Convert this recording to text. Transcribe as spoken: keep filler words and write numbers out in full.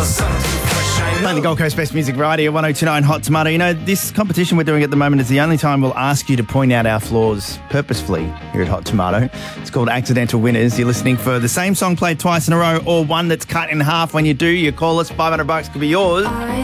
Playing the Gold Coast Best Music Variety at one oh two nine Hot Tomato. You know, this competition we're doing at the moment is the only time we'll ask you to point out our flaws purposefully here at Hot Tomato. It's called Accidental Winners. You're listening for the same song played twice in a row or one that's cut in half. When you do, you call us. five hundred bucks could be yours.